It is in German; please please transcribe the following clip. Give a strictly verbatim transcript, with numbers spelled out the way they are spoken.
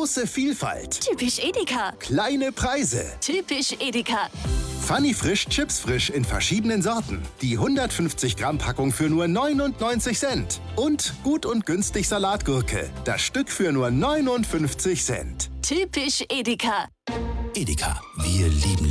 Große Vielfalt. Typisch Edeka. Kleine Preise. Typisch Edeka. Funny Frisch Chips Frisch in verschiedenen Sorten. Die hundertfünfzig Gramm Packung für nur neunundneunzig Cent. Und gut und günstig Salatgurke. Das Stück für nur neunundfünfzig Cent. Typisch Edeka. Edeka, wir lieben